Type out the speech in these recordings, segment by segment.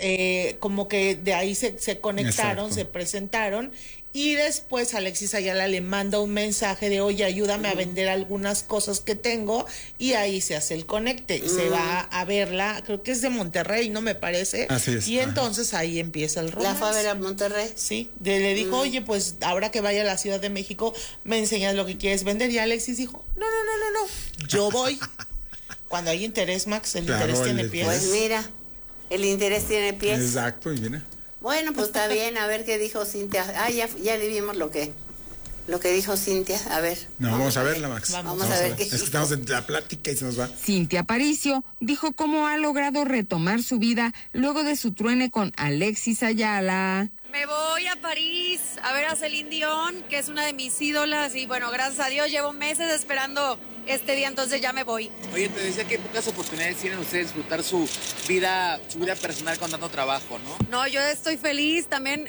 como que de ahí se conectaron, Exacto. se presentaron. Y después Alexis Ayala le manda un mensaje de, oye, ayúdame a vender algunas cosas que tengo, y ahí se hace el conecte, y se va a verla, creo que es de Monterrey, ¿no? Me parece. Así es. Y entonces ahí empieza el romance. ¿La fue a ver a Monterrey? Sí, le dijo, oye, pues ahora que vaya a la Ciudad de México, me enseñas lo que quieres vender. Y Alexis dijo, no, yo voy. Cuando hay interés, Max, el Claro, interés tiene el pies. Pues mira, el interés tiene pies. Exacto, y mira. Bueno, pues está bien, a ver qué dijo Cintia. Ah, ya le vimos lo que dijo Cintia. A ver. No, vamos a verla, Max. Vamos a ver qué Es que dijo. estamos en la plática y se nos va. Cintia Aparicio dijo cómo ha logrado retomar su vida luego de su truene con Alexis Ayala. Me voy a París a ver a Celine Dion, que es una de mis ídolas, y bueno, gracias a Dios llevo meses esperando este día, entonces ya me voy. Oye, te decía que pocas oportunidades tienen ustedes de disfrutar su vida personal con tanto trabajo, ¿no? No, yo estoy feliz también.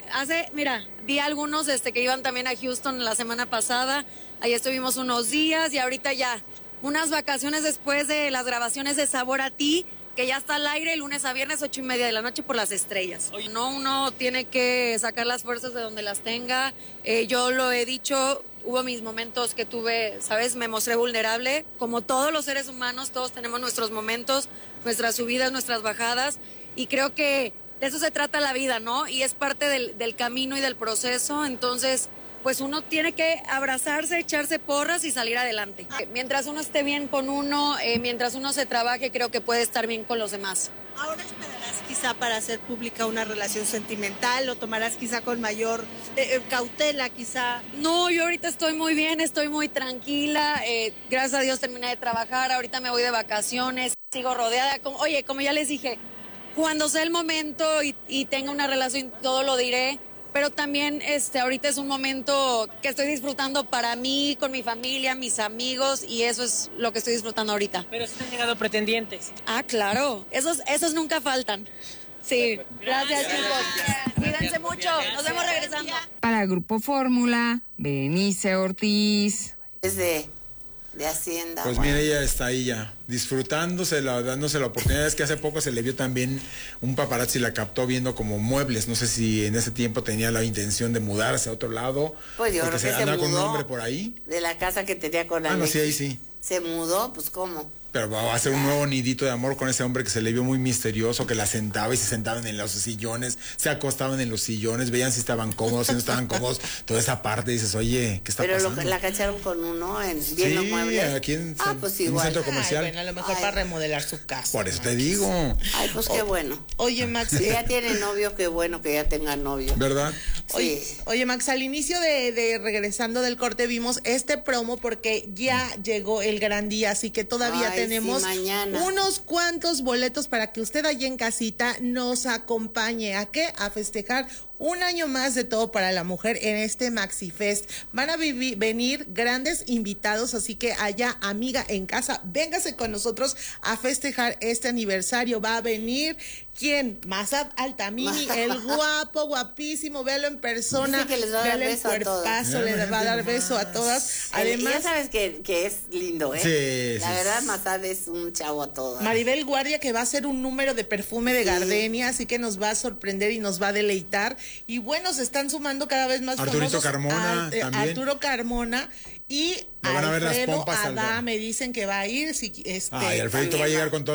Vi a algunos que iban también a Houston la semana pasada, ahí estuvimos unos días y ahorita ya unas vacaciones después de las grabaciones de Sabor a Ti, que ya está al aire lunes a viernes 8:30 de la noche por Las Estrellas. No, uno tiene que sacar las fuerzas de donde las tenga. Yo lo he dicho, hubo mis momentos que tuve, ¿sabes? Me mostré vulnerable. Como todos los seres humanos, todos tenemos nuestros momentos, nuestras subidas, nuestras bajadas. Y creo que de eso se trata la vida, ¿no? Y es parte del camino y del proceso. Entonces, pues uno tiene que abrazarse, echarse porras y salir adelante. Mientras uno esté bien con uno, mientras uno se trabaje, creo que puede estar bien con los demás. ¿Ahora esperarás quizá para hacer pública una relación sentimental o tomarás quizá con mayor cautela quizá? No, yo ahorita estoy muy bien, estoy muy tranquila. Gracias a Dios terminé de trabajar, ahorita me voy de vacaciones, sigo rodeada. Como ya les dije, cuando sea el momento y tenga una relación, todo lo diré. Pero también ahorita es un momento que estoy disfrutando para mí, con mi familia, mis amigos, y eso es lo que estoy disfrutando ahorita. Pero sí te han llegado pretendientes. Ah, claro, esos nunca faltan. Sí, gracias chicos. Cuídense mucho, nos vemos regresando. Para Grupo Fórmula, Berenice Ortiz. Es de Hacienda. Pues bueno. mira, ella está ahí ya, disfrutándosela, dándose la oportunidad. Es que hace poco se le vio también un paparazzi, la captó viendo como muebles. No sé si en ese tiempo tenía la intención de mudarse a otro lado. Pues yo porque creo que anda se con un mudó hombre por ahí. de la casa que tenía con Ah, no, Alexis. sí, ahí sí. Se mudó, pues ¿cómo? Pero va a hacer un nuevo nidito de amor con ese hombre que se le vio muy misterioso, que la sentaba y se sentaban en los sillones, se acostaban en los sillones, veían si estaban cómodos, si no estaban cómodos, toda esa parte, dices, oye, ¿qué está pasando? Pero la cacharon con uno viendo muebles. Aquí en, pues en un igual. centro comercial. Bueno, a lo mejor para remodelar su casa. Por eso te digo. Ay, pues qué bueno. Oye, Max. Si ya tiene novio, qué bueno que ya tenga novio. ¿Verdad? Oye, Sí. oye, Max, al inicio de regresando del corte vimos este promo porque ya llegó el gran día, así que todavía Ay, tenemos sí, mañana. unos cuantos boletos para que usted allí en casita nos acompañe. ¿A qué? A festejar un año más de Todo para la Mujer en este MaxiFest. Van a venir grandes invitados, así que allá, amiga en casa, véngase con nosotros a festejar este aniversario. Va a venir, ¿quién? Mazad Altamini, el guapo, guapísimo, véalo en persona. Dice que les va a dar véale el beso a todas. cuerpazo, le va a dar beso a todas. Además, ya sabes que es lindo, ¿eh? Sí, la sí, verdad, sí. Mazad es un chavo a todas. Maribel Guardia, que va a hacer un número de perfume de gardenia, así que nos va a sorprender y nos va a deleitar. Y bueno, se están sumando cada vez más Arturito famosos. Carmona también. Arturo Carmona y Me van a ver las Alfredo pompas al Adá ver. me dicen que va a ir. Ay, Alfredito va a llegar con todos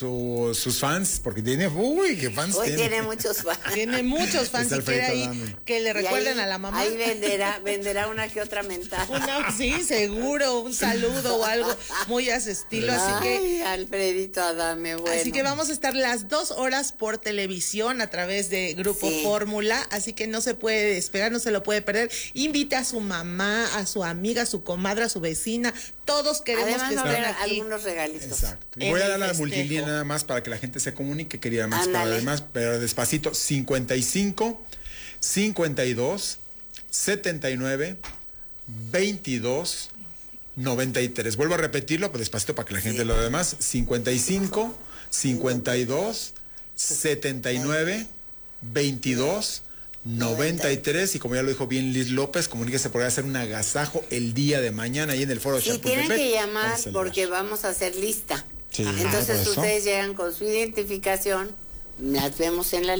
sus fans, porque tiene, uy, qué fans Hoy tiene. tiene muchos fans. Tiene muchos fans, Está si quiere ahí Alfredito Adame. que le Y recuerden ahí- a la mamá. Ahí venderá una que otra mentada. Sí, seguro, un saludo o algo muy a ese estilo, así que Ay, Alfredito Adame, bueno. así que vamos a estar las 2 horas por televisión a través de Grupo Sí. Fórmula, así que no se puede despegar, no se lo puede perder. Invite a su mamá, a su amiga, a su comadre, a su vecina. Todos queremos Además que va a estén haber aquí. algunos regalitos. Exacto. Y En voy a el dar la festejo. multilínea nada más para que la gente se comunique, querida Max, para Ándale. además, pero despacito, 55 52 79 22 93. Vuelvo a repetirlo, pero despacito para que la gente lo demás. 55 52 79 22 93, y como ya lo dijo bien Liz López, comuníquese porque va a hacer un agasajo el día de mañana ahí en el foro Y Chapultepec. tienen que Vamos llamar a celebrar. porque vamos a hacer lista. Sí, Entonces por eso. ustedes llegan con su identificación, las vemos en la